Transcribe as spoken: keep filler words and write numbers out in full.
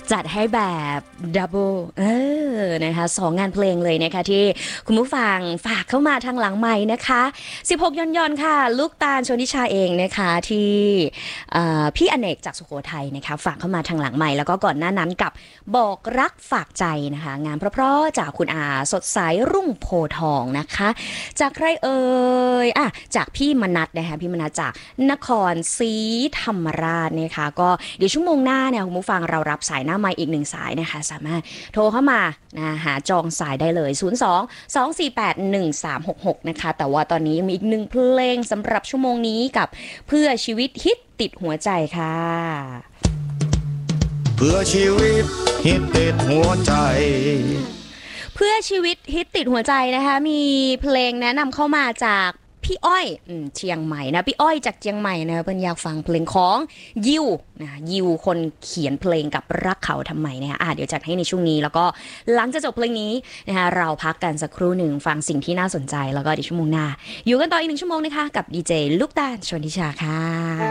จัดให้แบบดับเบิลเออนะคะสองงานเพลงเลยนะคะที่คุณผู้ฟังฝากเข้ามาทางหลังไมค์นะคะสิบหกยอนยอนค่ะลูกตาลชนทิชาเองนะคะที่พี่อเนกจากสุโขทัยนะคะฝากเข้ามาทางหลังไมค์แล้วก็ก่อนหน้านั้นกับบอกรักฝากใจนะคะงานเพราะๆจากคุณอาสดใสรุ่งโพทองนะคะจากใครเอ่ยอ่ะจากพี่มนัสนะคะพี่มนัสจากนครศรีธรรมราชนะคะก็เดี๋ยวชั่วโมงหน้าเนี่ยคุณผู้ฟังเรารับสายหน้าไมค์อีกหนึ่งสายนะคะสามารถโทรเข้ามานะหาจองสายได้เลยศูนย์ สอง สอง สี่ แปด หนึ่ง สาม หก หกนะคะแต่ว่าตอนนี้ยังมีอีกหนึ่งเพลงสำหรับชั่วโมงนี้กับเพื่อชีวิตฮิตติดหัวใจค่ะเพื่อชีวิตฮิตติดหัวใจเพื่อชีวิตฮิตติดหัวใจนะคะมีเพลงแนะนำเข้ามาจากพี่อ้อยเชียงใหม่นะพี่อ้อยจากเชียงใหม่นะเพิ่นอยากฟังเพลงของยิวนะยิวคนเขียนเพลงกับรักเขาทำไมนะคะอ่ะเดี๋ยวจัดให้ในช่วงนี้แล้วก็หลังจากจบเพลงนี้นะคะเราพักกันสักครู่หนึ่งฟังสิ่งที่น่าสนใจแล้วก็เดี๋ยวชั่วโมงหน้าอยู่กันต่ออีกหนึ่งชั่วโมงนะคะกับดีเจลูกตาลชนทิชาค่ะ